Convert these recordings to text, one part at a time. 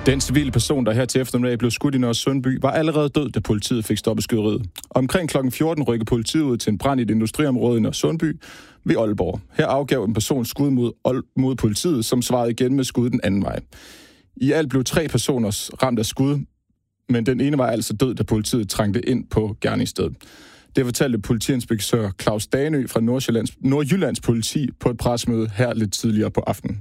Den civile person, der her til eftermiddag blev skudt i Nørresundby, var allerede død, da politiet fik stoppet skyderiet. Omkring kl. 14 rykkede politiet ud til en brand i et industriområde i Nørresundby ved Aalborg. Her afgav en person skud mod politiet, som svarede igen med skud den anden vej. I alt blev 3 personer ramt af skud, men den ene var altså død, da politiet trængte ind på gerningsstedet. Det fortalte politiinspektør Claus Danø fra Nordjyllands politi på et pressemøde her lidt tidligere på aftenen.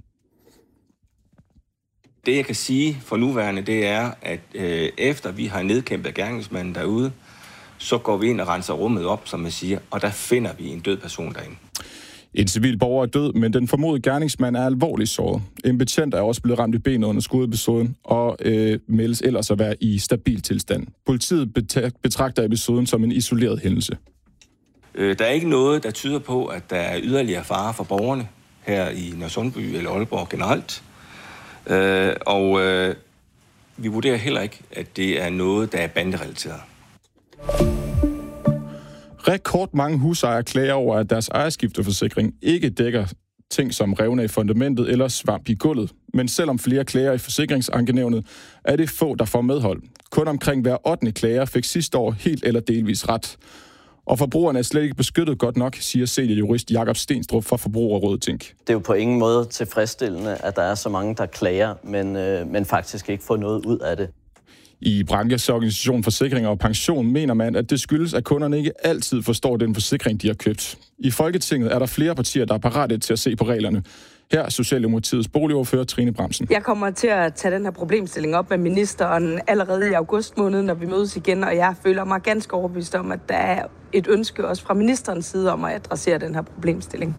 Det, jeg kan sige for nuværende, det er, at efter vi har nedkæmpet gerningsmanden derude, så går vi ind og renser rummet op, som man siger, og der finder vi en død person derinde. En civil borger er død, men den formodede gerningsmand er alvorligt såret. En betjent er også blevet ramt i benet under skudepisoden og meldes ellers at være i stabil tilstand. Politiet betragter episoden som en isoleret hændelse. Der er ikke noget, der tyder på, at der er yderligere fare for borgerne her i Nørresundby eller Aalborg generelt. Vi vurderer heller ikke, at det er noget, der er banderelateret. Rekordmange husejere klager over, at deres ejerskifteforsikring ikke dækker ting som revner i fundamentet eller svamp i gulvet. Men selvom flere klager i forsikringsankenævnet, er det få, der får medhold. Kun omkring hver 8. klager fik sidste år helt eller delvis ret. Og forbrugerne er slet ikke beskyttet godt nok, siger seniorjurist Jakob Stenstrup fra Forbrugerrådet Tænk. Det er jo på ingen måde tilfredsstillende, at der er så mange, der klager, men faktisk ikke får noget ud af det. I brancheorganisationen Forsikring og Pension mener man, at det skyldes, at kunderne ikke altid forstår den forsikring, de har købt. I Folketinget er der flere partier, der er parate til at se på reglerne. Her er Socialdemokratiets boligordfører Trine Bramsen. Jeg kommer til at tage den her problemstilling op med ministeren allerede i august måned, når vi mødes igen, og jeg føler mig ganske overbevist om, at der er et ønske også fra ministerens side om at adressere den her problemstilling.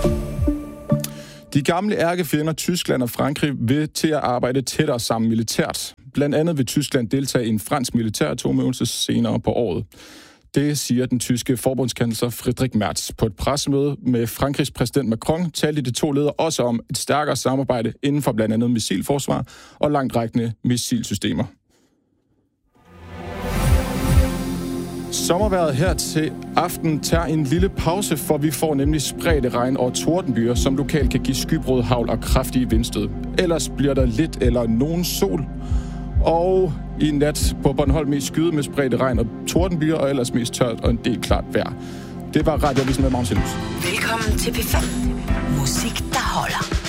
De gamle ærkefjender Tyskland og Frankrig vil til at arbejde tættere sammen militært. Blandt andet vil Tyskland deltage i en fransk militæratomøvelse senere på året. Det siger den tyske forbundskansler Friedrich Merz. På et pressemøde med Frankrigs præsident Macron talte de 2 ledere også om et stærkere samarbejde inden for blandt andet missilforsvar og langtrækkende missilsystemer. Sommervejret her til aften tager en lille pause, for vi får nemlig spredte regn og tordenbyer, som lokalt kan give skybrud, hagl og kraftige vindstød. Ellers bliver der lidt eller nogen sol. Og i nat på Bornholm mest skyde med spredte regn og tordenbyer, og ellers mest tørt og en del klart vejr. Det var Radioavisen med Magnus Hjelms. Velkommen til P5. Musik, der holder.